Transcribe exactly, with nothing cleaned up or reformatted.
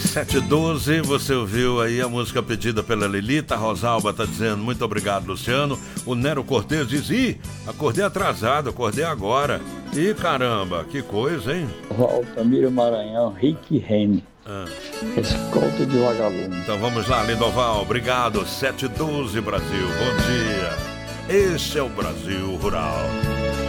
sete e doze, você ouviu aí a música pedida pela Lelita. A Rosalba tá dizendo muito obrigado, Luciano. O Nero Cortez diz: ih, acordei atrasado, acordei agora. Ih, caramba, que coisa, hein? Altamiro Maranhão, Rick Rene. Ah. Escolta de vagalume. Então vamos lá, Lindoval, obrigado. sete e doze, Brasil, bom dia. Esse é o Brasil Rural.